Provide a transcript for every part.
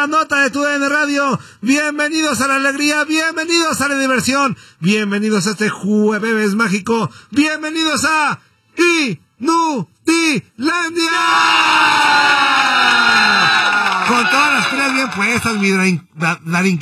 la nota de TUDN Radio. Bienvenidos a la alegría, bienvenidos a la diversión, bienvenidos a este jueves mágico, bienvenidos a Inutilandia. Con todas las pilas bien puestas, mi Darín.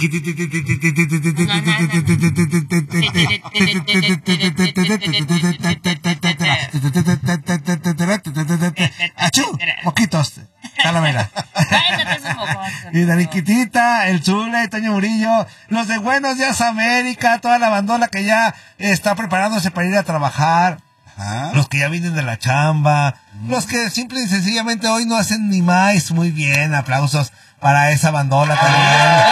¡Achú! Moquitos. Calavera. Y Darinquitita, el Zule, Toño Murillo, los de Buenos Días América, toda la bandola que ya está preparándose para ir a trabajar. Ajá. Los que ya vienen de la chamba, los que simple y sencillamente hoy no hacen ni más. Muy bien, aplausos para esa bandola también.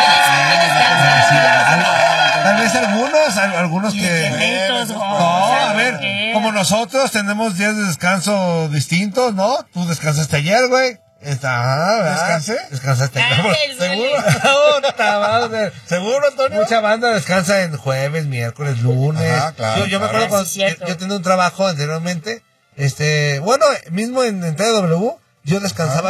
Tal vez algunos que... No, a ver, como nosotros tenemos días de descanso distintos, ¿no? Tú descansaste ayer, güey. ¿Descansé? Descansaste ayer. ¿Seguro? ¿Seguro, Antonio? Mucha banda descansa en jueves, miércoles, lunes. Ajá, claro, yo me acuerdo cuando yo tenía un trabajo anteriormente, bueno, mismo en TW, yo descansaba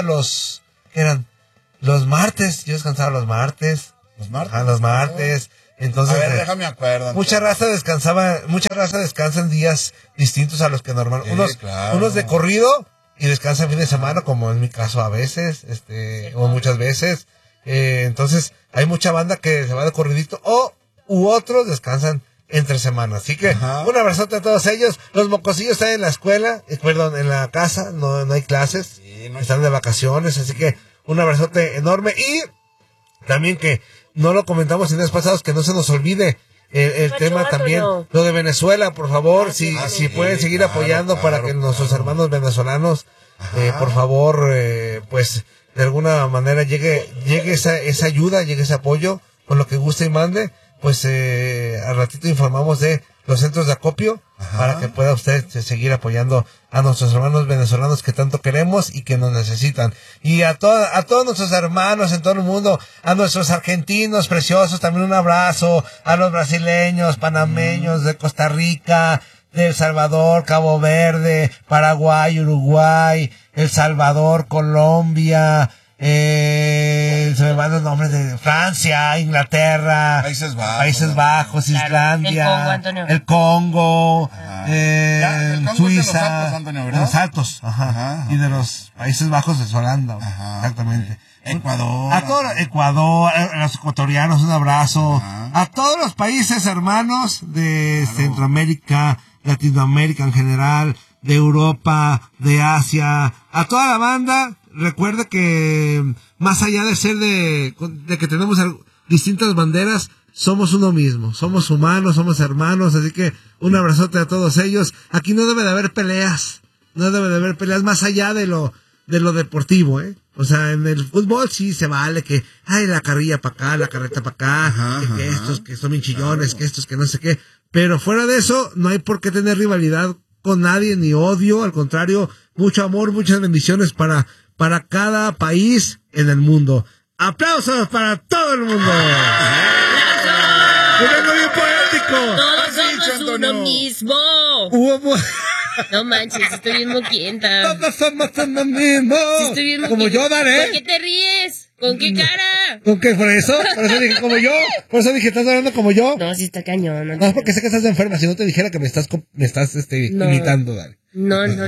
los martes, yo descansaba los martes. ¿Los martes? Los martes. Entonces, a ver, déjame acuerdo. Mucha raza descansan días distintos a los que normalmente. Unos de corrido y descansan fin de semana, como en mi caso a veces, o muchas veces. Entonces, hay mucha banda que se va de corridito u otros descansan entre semanas. Así que, un abrazote a todos ellos. Los mocosillos están en la escuela, en la casa, no hay clases, están de vacaciones, así que un abrazote enorme. Y también que no lo comentamos en días pasados, que no se nos olvide el tema también, lo de Venezuela, por favor, si pueden seguir apoyando para que nuestros hermanos venezolanos, por favor, pues de alguna manera llegue esa ayuda, llegue ese apoyo, con lo que guste y mande, pues al ratito informamos de los centros de acopio, para que pueda usted seguir apoyando a nuestros hermanos venezolanos que tanto queremos y que nos necesitan. Y a todos nuestros hermanos en todo el mundo, a nuestros argentinos preciosos, también un abrazo, a los brasileños, panameños, de Costa Rica, de El Salvador, Cabo Verde, Paraguay, Uruguay, El Salvador, Colombia, se me van los nombres de Francia, Inglaterra, Países Bajos, Islandia, el Congo, Suiza, los Altos, y de los Países Bajos de Holanda, exactamente. Ecuador, a los ecuatorianos un abrazo, a todos los países hermanos de Centroamérica, Latinoamérica en general, de Europa, de Asia, a toda la banda. Recuerda que más allá de ser de que tenemos distintas banderas, somos uno mismo, somos humanos, somos hermanos, así que un abrazote a todos ellos. Aquí no debe de haber peleas, más allá de lo deportivo, O sea, en el fútbol sí se vale que hay la carrilla para acá, la carreta para acá, que estos que son bien chillones, que estos que no sé qué, pero fuera de eso no hay por qué tener rivalidad con nadie ni odio, al contrario, mucho amor, muchas bendiciones para cada país en el mundo. ¡Aplausos para todo el mundo! ¡Aplausos! ¡Bien poético! ¡Todos somos uno mismo! No manches, estoy bien moquienta. ¡Todos somos uno mismo! Sí, estoy bien moquienta. Como yo, Daré. ¿Por qué te ríes? ¿Con qué cara? ¿Con qué? ¿Por eso dije como yo. Por eso dije, ¿estás hablando como yo? No, sí está cañón. No, porque sé que estás enferma. Si no te dijera que me estás imitando, Dale. No. No.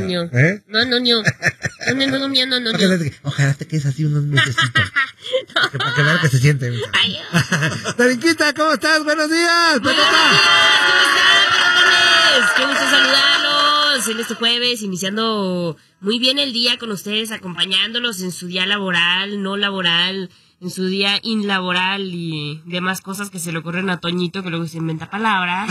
Ojalá te quedes así unos mesecitos. Para que vean que se siente. Darinquita, ¿cómo estás? ¡Buenos días! ¿Cómo están? ¡Qué gusto saludarlos! En este jueves, iniciando muy bien el día con ustedes, acompañándolos en su día laboral, no laboral, en su día inlaboral y demás cosas que se le ocurren a Toñito, que luego se inventa palabras.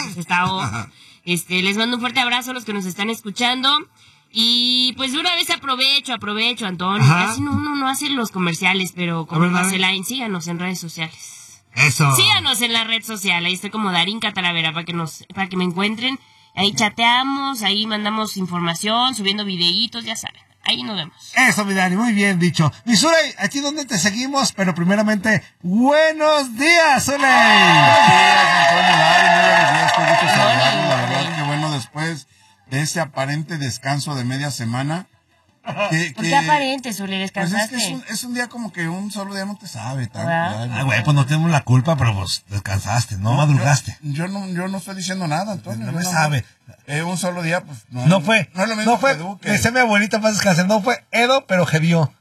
Les mando un fuerte abrazo a los que nos están escuchando. Y pues de una vez aprovecho, Antonio. Casi uno no hace los comerciales, pero como Marceline, síganos en redes sociales. Eso. Síganos en la red social. Ahí estoy como Darín Catalavera para que me encuentren. Ahí chateamos, ahí mandamos información, subiendo videitos, ya saben. Ahí nos vemos. Eso, mi Dani, muy bien dicho. Mi Zuley, aquí donde te seguimos, pero primeramente, ¡buenos días, Zuley! Buenos días, Antonio, Dari, muy buenos días, qué gusto saludarlos, la verdad que bueno, después de ese aparente descanso de media semana, qué aparente, Zule? ¿Descansaste? Pues es un día como que un solo día no te sabe. Güey, pues no tenemos la culpa, pero pues descansaste, no madrugaste. Yo no estoy diciendo nada, Antonio. No me sabe. Un solo día, pues no. No fue. No es lo mismo que Duque. Decía mi abuelita para descansar, no fue Edo, pero Gevió.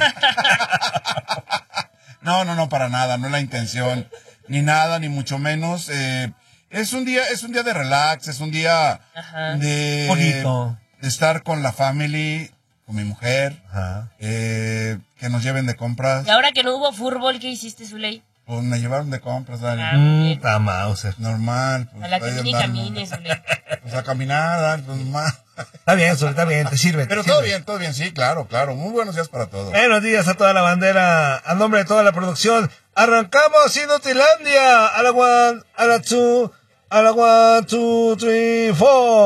No, para nada, no es la intención. Ni nada, ni mucho menos. Es un día de relax, es un día de... bonito. De estar con la family, con mi mujer, que nos lleven de compras. Y ahora que no hubo fútbol, ¿qué hiciste, Zuley? Pues me llevaron de compras, dale. Mauser. Normal. Pues, a la que ni camines, Zuley. Pues a caminar, pues más. Está bien, Zuley, está bien, te sirve. Pero todo bien, sí, claro. Muy buenos días para todos. Buenos días a toda la bandera, a nombre de toda la producción. Arrancamos Inutilandia. A la 1, 2, 3, 4.